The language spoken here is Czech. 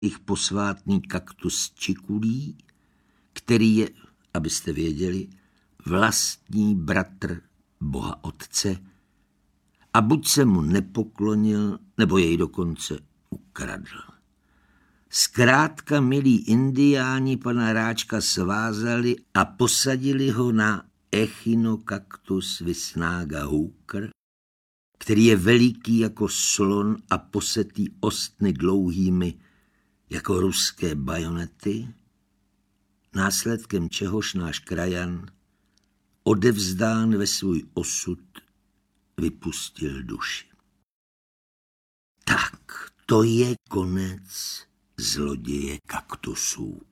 ich posvátný kaktus čikulí, který je, abyste věděli, vlastní bratr Boha Otce, a buď se mu nepoklonil, nebo jej dokonce ukradl. Zkrátka milí indiáni pana Ráčka svázali a posadili ho na Echinocactus visnaga hooker, který je veliký jako slon a posetý ostny dlouhými jako ruské bajonety, následkem čehož náš krajan, odevzdán ve svůj osud, vypustil duši. Tak, to je konec zloděje kaktusů.